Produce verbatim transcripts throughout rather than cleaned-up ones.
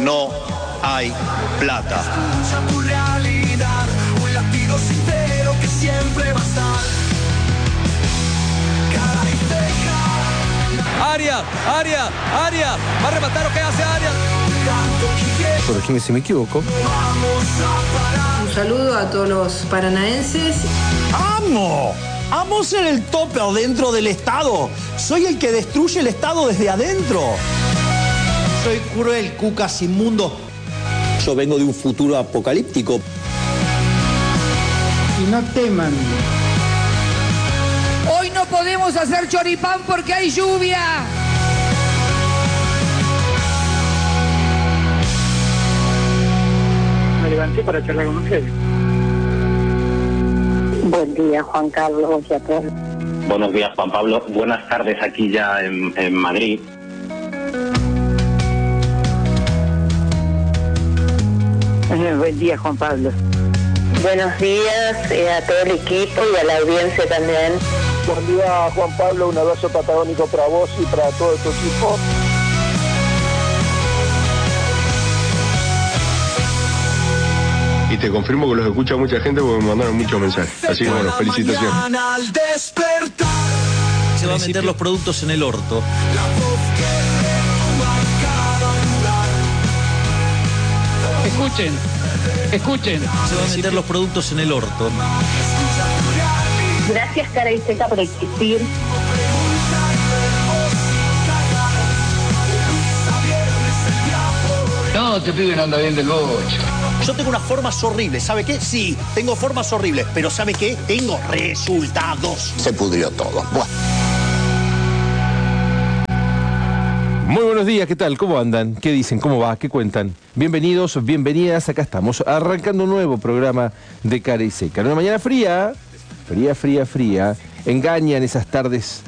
no hay plata. Escucha tu realidad, un latido sincero que siempre va a estar. Arias, Arias, Arias, va a rematar, ¿o qué hace Arias? Corregime si me equivoco. Un saludo a todos los paranaenses. ¡Amo! ¡Amo ser el tope adentro del Estado! ¡Soy el que destruye el Estado desde adentro! Soy cruel, cucas inmundo. Yo vengo de un futuro apocalíptico. Y no teman. Hoy no podemos hacer choripán porque hay lluvia. Me levanté para charlar con ustedes. Buen día, Juan Carlos y a todos. Buenos días, Juan Pablo. Buenas tardes aquí ya en, en Madrid. Eh, buen día, Juan Pablo. Buenos días eh, a todo el equipo y a la audiencia también. Buen día, Juan Pablo. Un abrazo patagónico para vos y para todo tu equipo. Y te confirmo que los escucha mucha gente porque me mandaron muchos mensajes. Así que bueno, felicitaciones. Se van a meter los productos en el orto. Escuchen, escuchen. Se van a meter los productos en el orto. Gracias, Cara y Seca, por existir. No, te pibe no anda bien del bocho. Yo tengo unas formas horribles, ¿sabe qué? Sí, tengo formas horribles, pero ¿sabe qué? Tengo resultados. Se pudrió todo. Buah. Muy buenos días, ¿qué tal? ¿Cómo andan? ¿Qué dicen? ¿Cómo va? ¿Qué cuentan? Bienvenidos, bienvenidas, acá estamos, arrancando un nuevo programa de Cara y Seca. En una mañana fría, fría, fría, fría, engañan esas tardes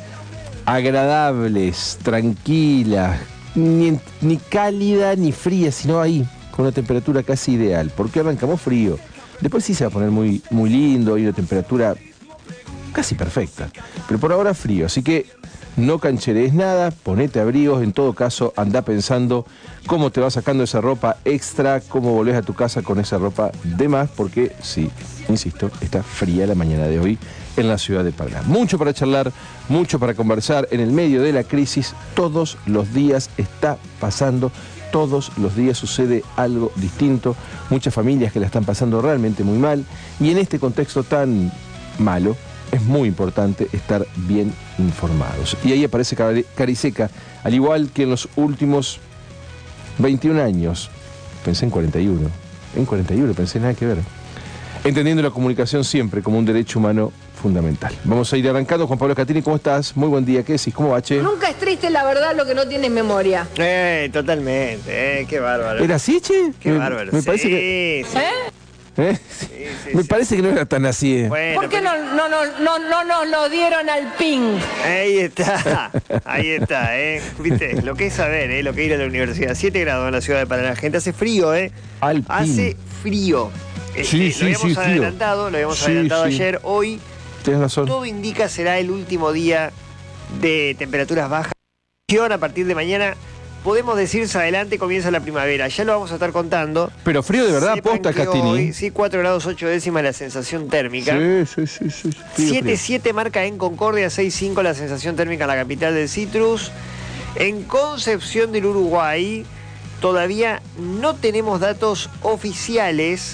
agradables, tranquilas, ni, ni cálida ni fría, sino ahí, con una temperatura casi ideal. Porque arrancamos frío. Después sí se va a poner muy, muy lindo, hay una temperatura casi perfecta. Pero por ahora frío, así que no cancherees nada, ponete abrigos, en todo caso anda pensando cómo te vas sacando esa ropa extra, cómo volvés a tu casa con esa ropa de más, porque sí, insisto, está fría la mañana de hoy en la ciudad de Paraná. Mucho para charlar, mucho para conversar en el medio de la crisis, todos los días está pasando, todos los días sucede algo distinto, muchas familias que la están pasando realmente muy mal, y en este contexto tan malo, es muy importante estar bien informados. Y ahí aparece Cara y Seca, al igual que en los últimos veintiún años. Pensé en cuarenta y uno. En cuarenta y uno pensé nada que ver. Entendiendo la comunicación siempre como un derecho humano fundamental. Vamos a ir arrancando. Juan Pablo Catini, ¿cómo estás? Muy buen día. ¿Qué decís? ¿Cómo va, che? Nunca es triste la verdad lo que no tienes memoria. Eh, totalmente. Eh, qué bárbaro. ¿Era así, che? Qué me, bárbaro. Me sí, parece que... sí. ¿Eh? ¿Eh? Sí, sí, me sí. parece que no era tan así. Eh. Bueno, ¿Por qué pero... no, no, no, no, no nos lo dieron al ping? Ahí está, ahí está, ¿eh? ¿Viste? Lo que es saber, ¿eh? Lo que es ir a la universidad. siete grados en la ciudad de Paraná. Gente, hace frío, ¿eh? Al hace frío. Este, sí, sí, lo habíamos sí, adelantado, lo habíamos sí, adelantado sí. ayer. Hoy, Tienes razón. todo indica será el último día de temperaturas bajas. A partir de mañana, podemos decir, se adelante, comienza la primavera. Ya lo vamos a estar contando. Pero frío de verdad, Sepan posta, que Catini. hoy, sí, cuatro grados ocho décimas la sensación térmica. Sí, sí, sí, sí. siete siete marca en Concordia, seis cinco la sensación térmica en la capital del Citrus. En Concepción del Uruguay todavía no tenemos datos oficiales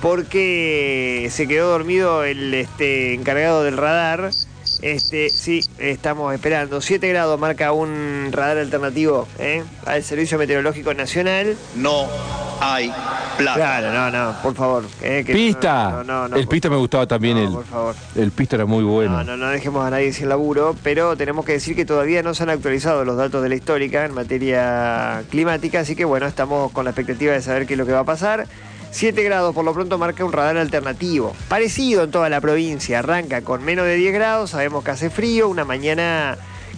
porque se quedó dormido el este, encargado del radar. Este, sí, estamos esperando. siete grados marca un radar alternativo ¿eh? al Servicio Meteorológico Nacional. No hay plata. Claro, no, no, por favor. Eh, que Pista. No, no, no, el por Pista me gustaba también. No, el, por favor. el Pista era muy bueno. No, no, no dejemos a nadie sin laburo, pero tenemos que decir que todavía no se han actualizado los datos de la histórica en materia climática, así que bueno, estamos con la expectativa de saber qué es lo que va a pasar. siete grados por lo pronto marca un radar alternativo, parecido en toda la provincia, arranca con menos de diez grados, sabemos que hace frío, una mañana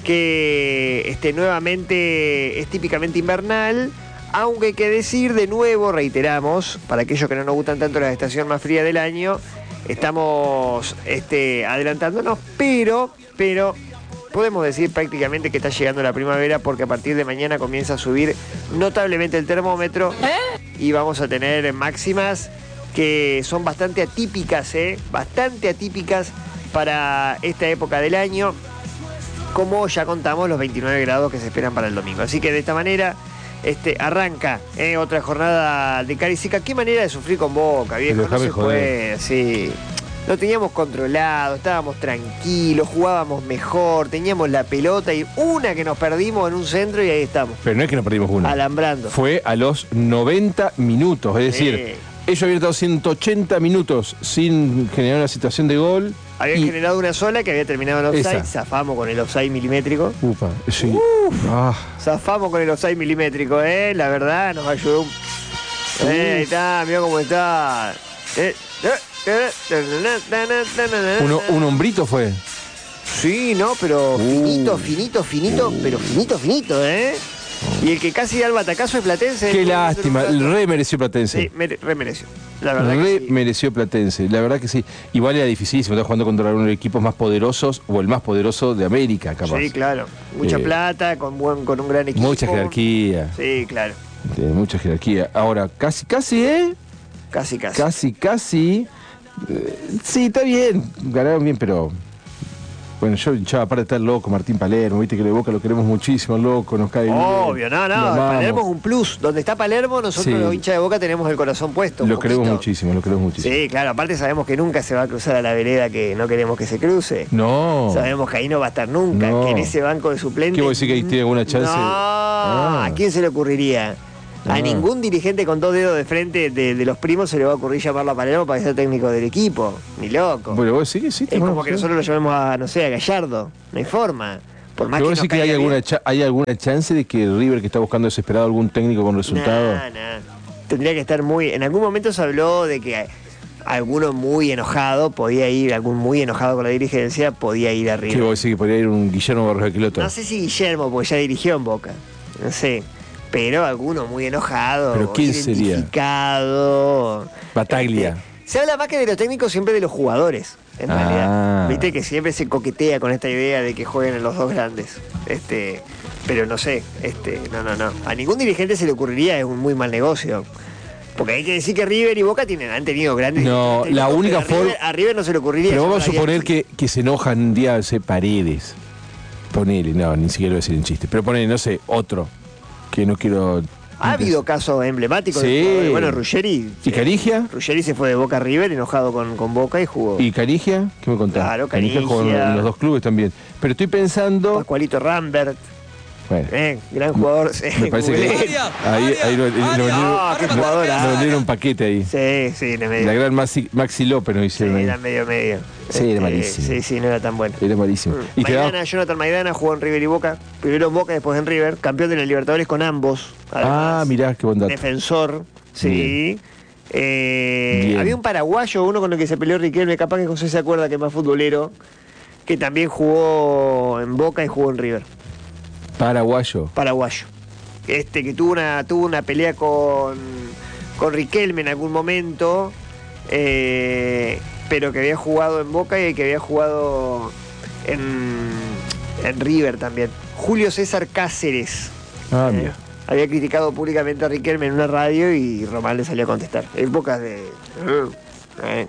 que este, nuevamente es típicamente invernal, aunque hay que decir de nuevo, reiteramos, para aquellos que no nos gustan tanto la estación más fría del año, estamos este, adelantándonos, pero, pero podemos decir prácticamente que está llegando la primavera porque a partir de mañana comienza a subir notablemente el termómetro y vamos a tener máximas que son bastante atípicas, ¿eh? Bastante atípicas para esta época del año, como ya contamos los veintinueve grados que se esperan para el domingo. Así que de esta manera este, arranca ¿eh? otra jornada de Caricica. Qué manera de sufrir con Boca, viejo, no se puede, sí. Lo teníamos controlado, estábamos tranquilos, jugábamos mejor, teníamos la pelota y una que nos perdimos en un centro y ahí estamos. Pero no es que nos perdimos una. Alambrando. Fue a los noventa minutos, es decir, Sí. ellos habían estado ciento ochenta minutos sin generar una situación de gol. Habían y... generado una sola que había terminado en offside, Esa. zafamos con el offside milimétrico. Upa, sí. Uf, ah. Zafamos con el offside milimétrico, eh, la verdad nos ayudó. Un... Eh, ahí está, mira cómo está. Eh, eh. Uno, un hombrito fue. Sí, no, pero finito, finito, finito, pero finito, finito, ¿eh? Y el que casi da el batacazo es Platense. Qué lástima, re mereció Platense. Sí, mere, re mereció. La verdad re que sí. mereció Platense, la verdad que sí. Igual era dificilísimo, estás jugando contra uno de los equipos más poderosos o el más poderoso de América, capaz. Sí, claro. Mucha Eh, plata, con, buen, con un gran equipo. Mucha jerarquía. Sí, claro. De mucha jerarquía. Ahora, casi, casi, ¿eh? Casi, casi. Casi, casi. Eh, sí, está bien, ganaron bien, pero... Bueno, yo, yo aparte de estar loco, Martín Palermo, viste que de Boca lo queremos muchísimo, loco, nos cae bien. Obvio, no, no, Palermo es un plus. Donde está Palermo, nosotros Sí. los hinchas de Boca tenemos el corazón puesto. Lo queremos muchísimo, lo queremos muchísimo. Sí, claro, aparte sabemos que nunca se va a cruzar a la vereda que no queremos que se cruce. No. Sabemos que ahí no va a estar nunca, No. que en ese banco de suplentes... ¿Qué vos decís que ahí tiene alguna chance? No, Ah. ¿a quién se le ocurriría? A Ah. ningún dirigente con dos dedos de frente de, de los primos se le va a ocurrir llamarlo a Palermo para que sea técnico del equipo. Ni loco. Bueno, vos sí que sí. Es como que nosotros lo llamemos a, no sé, a Gallardo. No hay forma. Por más que ¿Vos nos decís que caiga hay bien. alguna, cha- hay alguna chance de que River, que está buscando desesperado algún técnico con resultado? Nah, nah. Tendría que estar muy... En algún momento se habló de que alguno muy enojado podía ir, algún muy enojado con la dirigencia, podía ir a ¿Qué River. vos decís que podría ir un Guillermo Barros Aqueloto? No sé si Guillermo, porque ya dirigió en Boca. No sé. Pero alguno muy enojado. ¿Pero quién sería? Identificado. Bataglia. Este, se habla más que de los técnicos, siempre de los jugadores, en Ah. realidad. Viste que siempre se coquetea con esta idea de que jueguen en los dos grandes. Este, pero no sé, este, no, no, no. A ningún dirigente se le ocurriría, es un muy mal negocio. Porque hay que decir que River y Boca tienen, han tenido grandes No, dirigentes, la pero única a River- forma- A River no se le ocurriría. Pero vamos a llamar suponer que, que se enojan un día, no sé, Paredes. Ponele, no, ni siquiera voy a decir un chiste. Pero ponele, no sé, otro. Que no quiero... Ha habido casos emblemáticos. Sí. de jugadores. Bueno, Ruggeri. ¿Y Canigia? Ruggeri se fue de Boca a River enojado con, con Boca y jugó. ¿Y Canigia? ¿Qué me contás? Claro, Canigia jugó en, Canigia. en los dos clubes también. Pero estoy pensando... Pascualito Rambert. Bueno, Eh, gran jugador. me parece que Googleé. ahí, ahí lo, lo vendieron, No, qué jugador. lo vendieron un paquete ahí. Sí, sí, de medio. La gran Maxi, Maxi López nos Sí, hicieron ahí. era medio, medio. Sí, era malísimo. Sí, sí, no era tan bueno. Era malísimo. Mm. Y te Maidana, daba- Jonathan Maidana jugó en River y Boca. Primero en Boca, después en River. Campeón de la Libertadores con ambos. Ah, mirá, qué buen dato. Defensor, sí. Eh, Bien. había un paraguayo, uno con el que se peleó Riquelme, capaz que José se acuerda que es más futbolero, que también jugó en Boca y jugó en River. Paraguayo. Paraguayo. Este que tuvo una, tuvo una pelea con, con Riquelme en algún momento, eh, pero que había jugado en Boca y que había jugado en, en River también. Julio César Cáceres. Ah, Eh, mira. Había criticado públicamente a Riquelme en una radio y Román le salió a contestar. Épocas de... eh,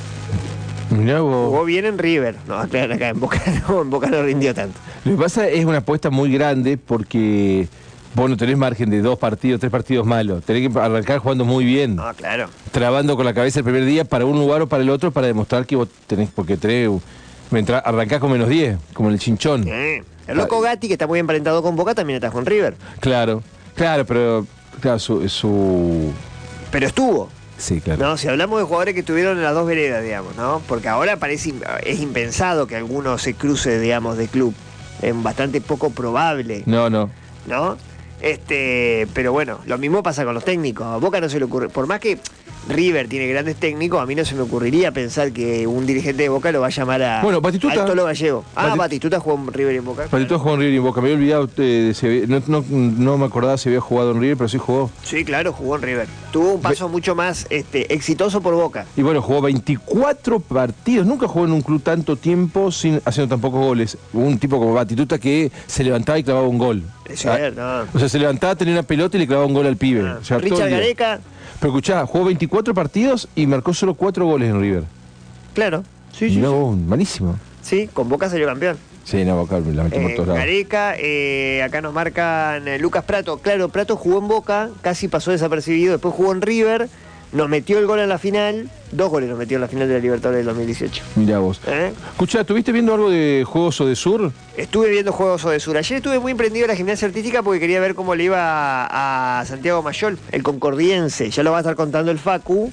Mirá vos. jugó bien en River. No, claro, acá en Boca no, en Boca no rindió tanto. Lo que pasa es una apuesta muy grande porque vos no tenés margen de dos partidos, tres partidos malos. Tenés que arrancar jugando muy bien. No, claro. Trabando con la cabeza el primer día para un lugar o para el otro para demostrar que vos tenés, porque tenés, entra- arrancás con menos diez, como en el chinchón. Eh, El loco Gatti, que está muy emparentado con Boca, también está con River. Claro, claro, pero claro, su, su... Pero estuvo. Sí, claro. No, si hablamos de jugadores que estuvieron en las dos veredas, digamos, ¿no? Porque ahora parece es impensado que alguno se cruce, digamos, de club. Es bastante poco probable, No, no. ¿no? Este, pero bueno, lo mismo pasa con los técnicos. A Boca no se le ocurre. Por más que River tiene grandes técnicos, a mí no se me ocurriría pensar que un dirigente de Boca lo va a llamar a Bueno, Batistuta. al Tolo Gallego. Ah, Bati- Batistuta jugó en River y en Boca. Batistuta jugó en River y en Boca. Me había olvidado, eh, de si había- no, no, no me acordaba si había jugado en River, pero sí jugó. Sí, claro, jugó en River. Tuvo un paso mucho más este, exitoso por Boca. Y bueno, jugó veinticuatro partidos. Nunca jugó en un club tanto tiempo sin haciendo tampoco goles. Un tipo como Batistuta que se levantaba y clavaba un gol. Eso es, no. O sea, se levantaba, tenía una pelota y le clavaba un gol al pibe. Ah, O sea, todo Richard el día. Gareca, Pero escuchá, jugó veinticuatro partidos y marcó solo cuatro goles en River. claro. Sí, sí, Mirá sí. vos, malísimo. Sí, con Boca salió campeón. Sí, no, Boca la metimos por Eh, todos lados. Gareca, eh, acá nos marcan eh, Lucas Prato. Claro, Prato jugó en Boca, casi pasó desapercibido, después jugó en River, nos metió el gol en la final, dos goles nos metió en la final de la Libertadores del dos mil dieciocho. Mirá vos. ¿Eh? Escuchá, ¿estuviste viendo algo de Juegos Odesur? Estuve viendo Juegos Odesur. Ayer estuve muy emprendido en la gimnasia artística porque quería ver cómo le iba a, a Santiago Mayol, el concordiense. Ya lo va a estar contando el Facu,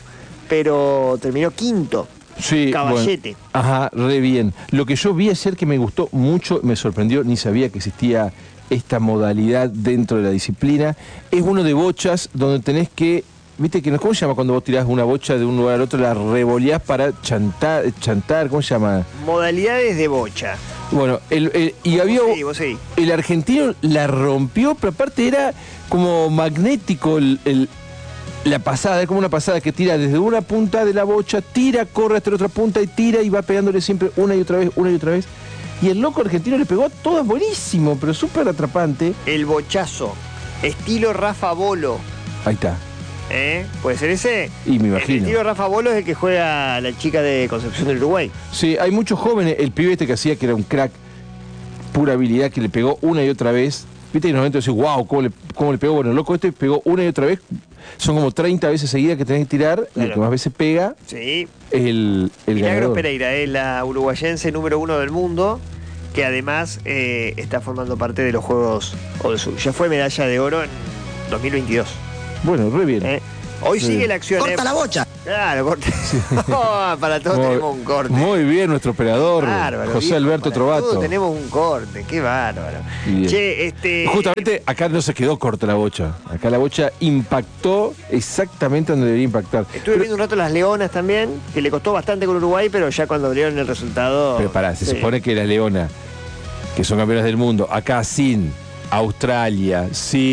pero terminó quinto. Sí, Caballete. bueno. Ajá, re bien. Lo que yo vi ayer que me gustó mucho, me sorprendió, ni sabía que existía esta modalidad dentro de la disciplina, es uno de bochas donde tenés que, viste que no, ¿cómo se llama cuando vos tirás una bocha de un lugar al otro, la revoleás para chantar, chantar, ¿cómo se llama? Modalidades de bocha. Bueno, el, el- y había Vos seguí, vos seguí. el argentino la rompió, pero aparte era como magnético el, el- la pasada, es como una pasada que tira desde una punta de la bocha, tira, corre hasta la otra punta y tira y va pegándole siempre una y otra vez, una y otra vez. Y el loco argentino le pegó a todas buenísimo, pero súper atrapante. El bochazo, estilo Rafa Bolo. Ahí está. ¿Eh? ¿Puede ser ese? Y me El imagino. estilo Rafa Bolo es el que juega la chica de Concepción del Uruguay. Sí, hay muchos jóvenes, el pibe este que hacía que era un crack, pura habilidad, que le pegó una y otra vez. Viste que en un momento decís, wow, ¿cómo le, cómo le pegó? Bueno, el loco este pegó una y otra vez. Son como treinta veces seguidas que tenés que tirar, y el Claro. que más veces pega Sí. es el, el Milagros ganador. Pereira es la uruguayense número uno del mundo, que además eh, está formando parte de los Juegos Odesur. Ya fue medalla de oro en dos mil veintidós. Bueno, re bien. ¿Eh? Hoy Sí. sigue la acción. Corta ¿eh? la bocha. Claro, corta. Oh, para todos Muy- tenemos un corte. Muy bien nuestro operador, Bárbaro, José viejo, Alberto para Trovato. todos tenemos un corte, qué bárbaro. Bien. Che, este. Justamente acá no se quedó corta la bocha. Acá la bocha impactó exactamente donde debería impactar. Estuve viendo un rato las Leonas también, que le costó bastante con Uruguay, pero ya cuando dieron el resultado. Pero pará, se sí. supone que las Leonas, que son campeonas del mundo, acá sin Australia,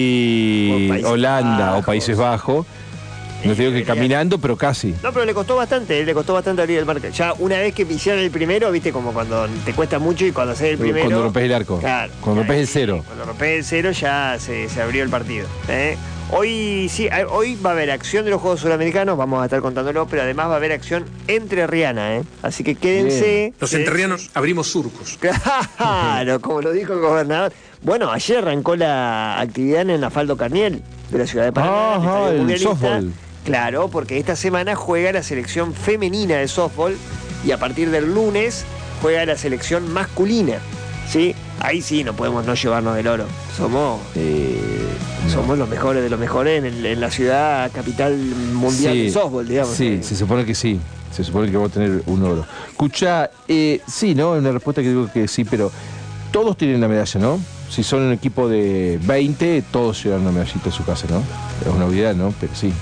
sin O Países Holanda Bajos. o Países Bajos, no te digo que debería- caminando, pero casi. No, pero le costó bastante, eh, le costó bastante abrir el marco. Ya una vez que hicieron el primero, viste como cuando te cuesta mucho y cuando haces el primero. Cuando rompes el arco. Claro. Cuando rompes el cero. Cuando rompes el cero ya se, se abrió el partido. ¿eh? Hoy sí, hay- hoy va a haber acción de los Juegos Sudamericanos, vamos a estar contándolo, pero además va a haber acción entrerriana, ¿eh? Así que quédense. Los quédense- entrerrianos abrimos surcos. Claro, como lo dijo el gobernador. Bueno, ayer arrancó la actividad en el Nafaldo Carniel de la ciudad de Paraná. Ajá, estadio el mundialista. softball. Claro, porque esta semana juega la selección femenina de softball y a partir del lunes juega la selección masculina. ¿Sí? Ahí sí, no podemos no llevarnos del oro. Somos, Eh, no. somos los mejores de los mejores en, el- en la ciudad capital mundial Sí, de softball, digamos. Sí, ¿eh? se supone que sí. Se supone que vamos a tener un oro. Escucha, eh, sí, ¿no? Una respuesta que digo que sí, pero todos tienen la medalla, ¿no? Si son un equipo de veinte, todos llevan una medallita a su casa, ¿no? Es una obviedad, ¿no? Pero sí.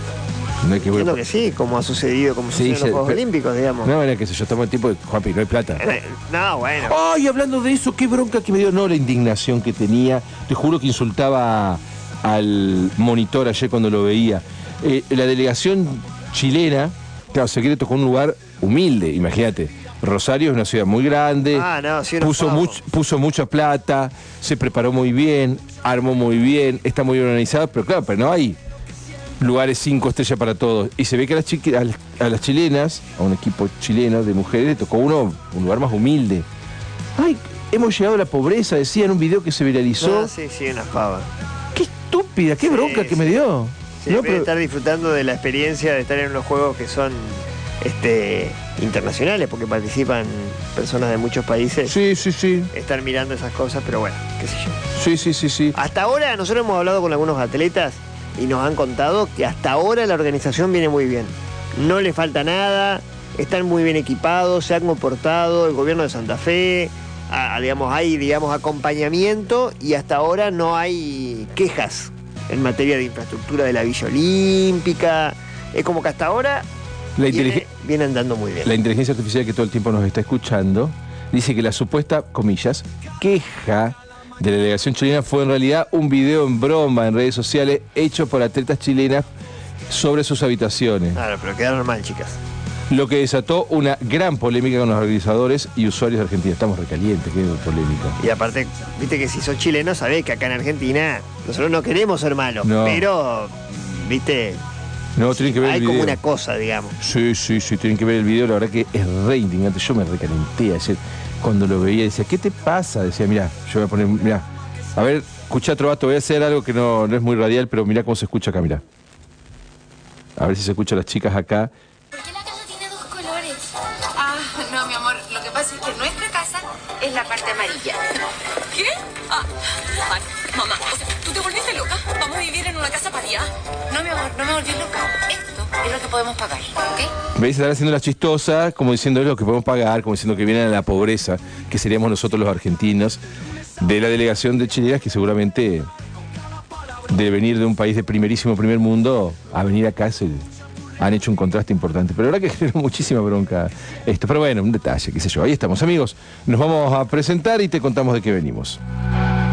No hay que Entiendo que sí, como ha sucedido, como Sí, sucede en se- los Juegos pero- Olímpicos, digamos. No, era que sé yo, estamos en tiempo de Juanpi, no hay plata. Eh, No, bueno. Ay, hablando de eso, qué bronca que me dio, no la indignación que tenía. Te juro que insultaba al monitor ayer cuando lo veía. Eh, la delegación chilena, claro, Secreto con un lugar humilde, imagínate. Rosario es una ciudad muy grande, Ah, no, sí, nos puso, vamos. much- puso mucha plata, se preparó muy bien, armó muy bien, está muy bien organizado, pero claro, pero no hay lugares cinco estrellas para todos. Y se ve que a las, chiqui- a las- a las chilenas, a un equipo chileno de mujeres, le tocó uno un lugar más humilde. Ay, hemos llegado a la pobreza, decía en un video que se viralizó. No, sí, sí, una fava. Qué estúpida, qué Sí, bronca que sí. me dio. Sí, No, en vez de pero- estar disfrutando de la experiencia de estar en unos juegos que son este, internacionales, porque participan personas de muchos países. Sí, sí, sí. Estar mirando esas cosas, pero bueno, qué sé yo. Sí, sí, sí, sí. Hasta ahora nosotros hemos hablado con algunos atletas y nos han contado que hasta ahora la organización viene muy bien. No le falta nada, están muy bien equipados, se han comportado, el gobierno de Santa Fe, a- digamos, hay digamos, acompañamiento y hasta ahora no hay quejas en materia de infraestructura de la Villa Olímpica, Es como que hasta ahora La viene, inteligencia... viene andando muy bien. La inteligencia artificial que todo el tiempo nos está escuchando dice que la supuesta, comillas, queja de la delegación chilena fue en realidad un video en broma en redes sociales hecho por atletas chilenas sobre sus habitaciones. Claro, pero quedaron mal, chicas. Lo que desató una gran polémica con los organizadores y usuarios de Argentina. Estamos recalientes, qué polémica. Y aparte, viste que si sos chileno, sabés que acá en Argentina nosotros no queremos ser malos, No. pero, viste, No, tienen que ver hay el video. como una cosa, digamos. Sí, sí, sí, tienen que ver el video. La verdad que es re indignante. Yo me recalenté ayer cuando lo veía. Decía, ¿qué te pasa? Decía, mira, yo voy a poner, mira, a ver, escuchá, Trovato, voy a hacer algo que no, no es muy radial, pero mira cómo se escucha acá, mira. A ver si se escucha a las chicas acá. ¿Por qué la casa tiene dos colores? Ah, no, mi amor, lo que pasa es que nuestra casa es la parte amarilla. ¿Qué? Ah, ay, mamá, o sea, ¿tú te volviste loca? ¿Vamos a vivir en una casa paria? No, mi amor, no me volví loca. Esto es lo que podemos pagar, ¿ok? ¿Veis? Están haciendo la chistosa, como diciendo es lo que podemos pagar, como diciendo que vienen a la pobreza, que seríamos nosotros los argentinos, de la delegación de chilenas que seguramente de venir de un país de primerísimo primer mundo a venir acá se, han hecho un contraste importante. Pero la verdad que generó muchísima bronca esto. Pero bueno, un detalle, qué sé yo. Ahí estamos, amigos. Nos vamos a presentar y te contamos de qué venimos.